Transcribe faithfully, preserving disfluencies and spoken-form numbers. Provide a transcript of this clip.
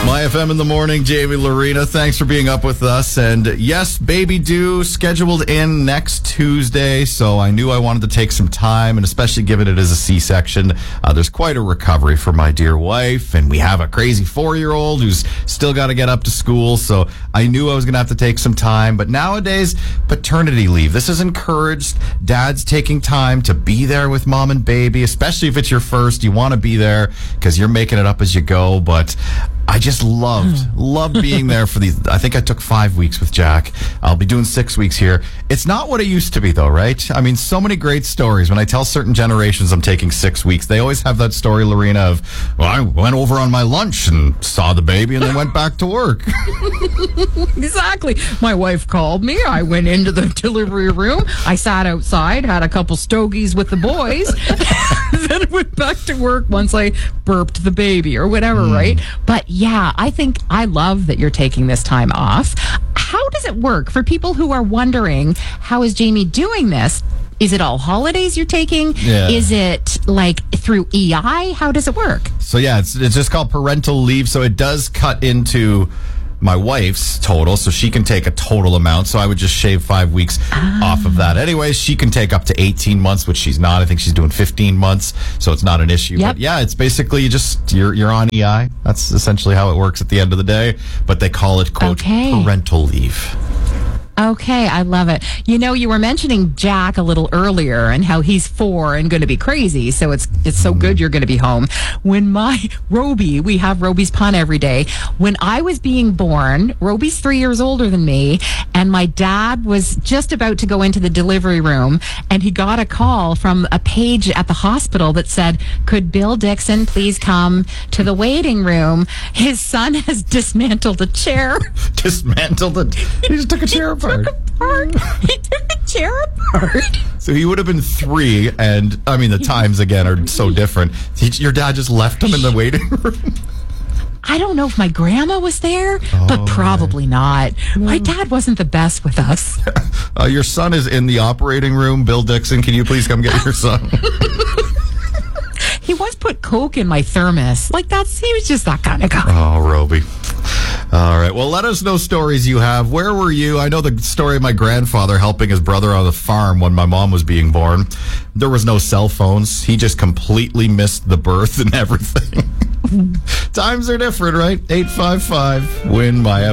My F M in the morning, Jamie Lorena. Thanks for being up with us. And yes, baby due scheduled in next Tuesday. So I knew I wanted to take some time, and especially given it is a C-section, uh, there's quite a recovery for my dear wife. And we have a crazy four-year-old who's still got to get up to school. So I knew I was going to have to take some time. But nowadays, paternity leave. This is encouraged. Dad's taking time to be there with mom and baby, especially if it's your first. You want to be there because you're making it up as you go. But I just loved, loved being there for these. I think I took five weeks with Jack. I'll be doing six weeks here. It's not what it used to be, though, right? I mean, so many great stories. When I tell certain generations I'm taking six weeks, they always have that story, Lorena, of, well, I went over on my lunch and saw the baby and then went back to work. Exactly. My wife called me. I went into the delivery room. I sat outside, had a couple stogies with the boys, then went back to work once I burped the baby or whatever, mm. right? But yeah, I think I love that you're taking this time off. How does it work for people who are wondering, how is Jamie doing this? Is it all holidays you're taking? Yeah. Is it like through E I? How does it work? So yeah, it's it's just called parental leave. So it does cut into my wife's total, so she can take a total amount. So I would just shave five weeks ah. off of that. Anyways, she can take up to eighteen months, which she's not. I think she's doing fifteen months, so it's not an issue. Yep. But yeah, it's basically you just you're you're on E I. That's essentially how it works at the end of the day. But they call it quote okay. parental leave. Okay, I love it. You know, you were mentioning Jack a little earlier and how he's four and going to be crazy, so it's it's so good you're going to be home. When my Roby, we have Roby's pun every day. When I was being born, Roby's three years older than me, and my dad was just about to go into the delivery room, and he got a call from a page at the hospital that said, "Could Bill Dixon please come to the waiting room? His son has dismantled a chair." Dismantled it? He just took a chair apart. Took apart. He took a chair apart. So he would have been three, and I mean the times again are so different. He, your dad just left him in the waiting room. I don't know if my grandma was there, oh, but probably not. No. My dad wasn't the best with us. uh, your son is in the operating room. Bill Dixon, can you please come get your son? He once put Coke in my thermos. Like, that's, he was just that kind of guy. Oh, Roby. All right. Well, let us know stories you have. Where were you? I know the story of my grandfather helping his brother on the farm when my mom was being born. There was no cell phones. He just completely missed the birth and everything. Times are different, right? eight five five, win my